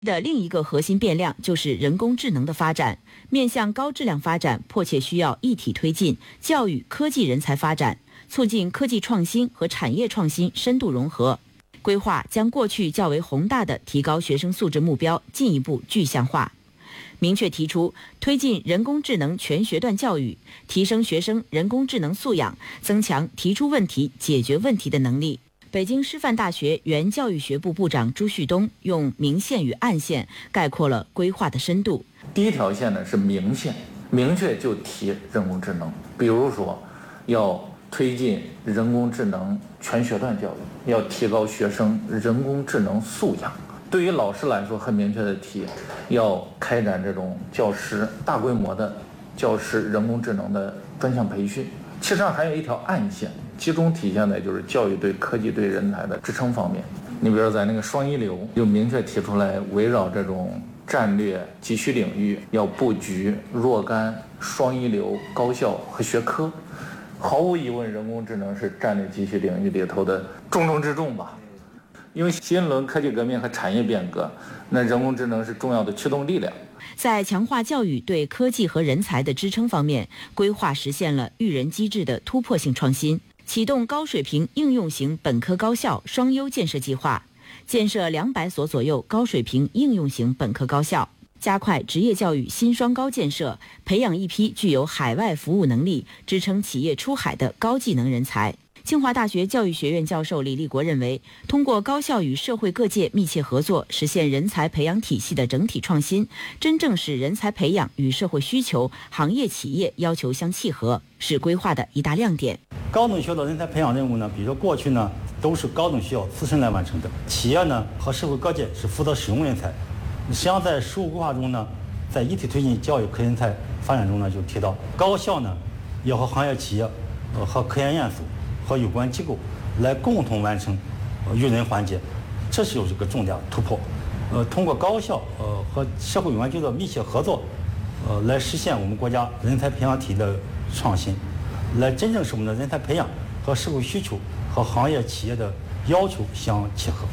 的另一个核心变量就是人工智能的发展。面向高质量发展，迫切需要一体推进教育科技人才发展，促进科技创新和产业创新深度融合。规划将过去较为宏大的提高学生素质目标进一步具象化，明确提出推进人工智能全学段教育，提升学生人工智能素养，增强提出问题、解决问题的能力。北京师范大学原教育学部部长朱旭东用明线与暗线概括了规划的深度。 第一条线呢是明线，明确就提人工智能，比如说要推进人工智能全学段教育，要提高学生人工智能素养。对于老师来说，很明确的提，要开展这种教师大规模的教师人工智能的专项培训。其实上还有一条暗线，集中体现在就是教育对科技对人才的支撑方面。你比如说在那个双一流就明确提出来，围绕这种战略急需领域要布局若干双一流高校和学科。毫无疑问，人工智能是战略急需领域里头的重中之重吧。因为新一轮科技革命和产业变革，那人工智能是重要的驱动力量。 在强化教育对科技和人才的支撑方面，规划实现了育人机制的突破性创新，启动高水平应用型本科高校双优建设计划，建设200所左右高水平应用型本科高校，加快职业教育新双高建设，培养一批具有海外服务能力、支撑企业出海的高技能人才。清华大学教育学院教授李立国认为，通过高校与社会各界密切合作，实现人才培养体系的整体创新，真正使人才培养与社会需求、行业企业要求相契合，是规划的一大亮点。 高等学校的人才培养任务呢，比如说过去呢都是高等学校自身来完成的，企业呢和社会各界是负责使用人才。实际上在实务规划中呢，在一体推进教育科人才发展中呢，就提到高校呢要和行业企业和科研院所和有关机构来共同完成育人环节，这是有这个重大突破。通过高校和社会有关机构的密切合作，来实现我们国家人才培养体的创新，来真正使我们的人才培养和社会需求和行业企业的要求相契合。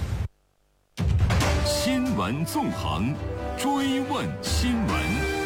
新闻纵横，追问新闻。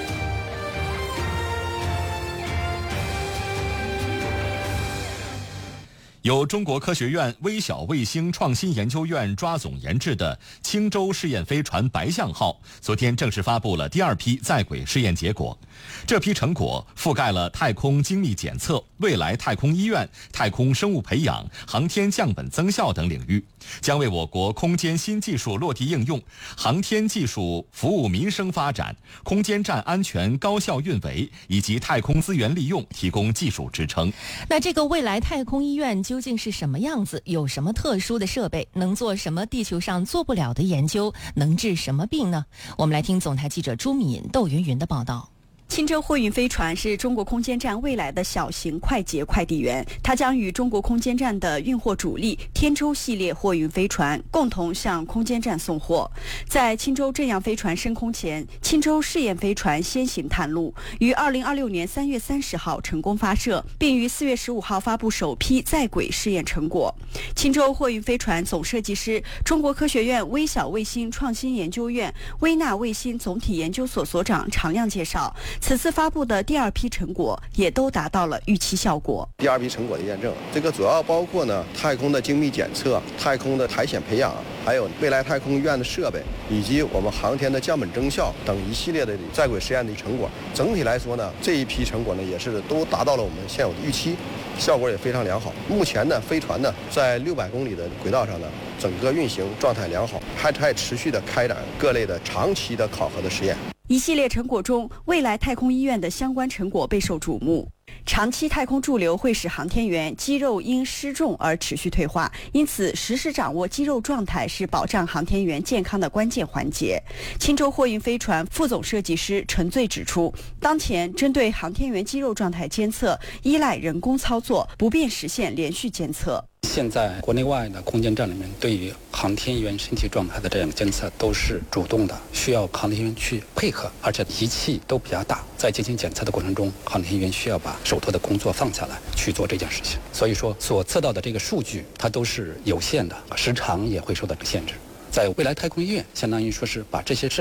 由中国科学院微小卫星创新研究院抓总研制的青州试验飞船白象号，昨天正式发布了第2批在轨试验结果。这批成果覆盖了太空精密检测、未来太空医院、太空生物培养、航天降本增效等领域，将为我国空间新技术落地应用、航天技术服务民生发展、空间站安全高效运维以及太空资源利用提供技术支撑。 那这个未来太空医院究竟是什么样子？有什么特殊的设备？能做什么地球上做不了的研究？能治什么病呢？我们来听总台记者朱敏、窦云云的报道。 青州货运飞船是中国空间站未来的小型快捷快递员，它将与中国空间站的运货主力天舟系列货运飞船共同向空间站送货。在青州这样飞船升空前，青州试验飞船先行探路，于2026年3月30号成功发射，并于4月15号发布首批在轨试验成果。青州货运飞船总设计师、中国科学院微小卫星创新研究院微纳卫星总体研究所所长常亮介绍，此次发布的第2批成果也都达到了预期效果。 第2批成果的验证，这个主要包括呢太空的精密检测、太空的苔藓培养，还有未来太空医院的设备，以及我们航天的降本增效等一系列的在轨实验的成果。整体来说呢，这一批成果呢也是都达到了我们现有的预期，效果也非常良好。目前呢，飞船呢在600公里的轨道上呢，整个运行状态良好，还持续的开展各类的长期的考核的实验。 一系列成果中，未来太空医院的相关成果备受瞩目。长期太空驻留会使航天员肌肉因失重而持续退化，因此实时掌握肌肉状态是保障航天员健康的关键环节。青州货运飞船副总设计师陈醉指出，当前针对航天员肌肉状态监测依赖人工操作，不便实现连续监测。 现在国内外的空间站里面，对于航天员身体状态的这样的监测都是主动的，需要航天员去配合，而且仪器都比较大，在进行检测的过程中，航天员需要把手头的工作放下来去做这件事情。所以说，所测到的这个数据它都是有限的，时长也会受到限制。 在未来太空医院，相当于说是把这些设